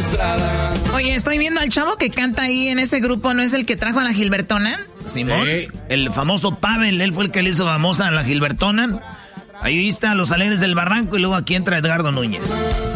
Estrada. Oye, estoy viendo al chavo que canta ahí en ese grupo, ¿no es el que trajo a la Gilbertona? Simón, el famoso Pavel, él fue el que le hizo famosa a la Gilbertona. Ahí está Los Alegres del Barranco y luego aquí entra Edgardo Núñez.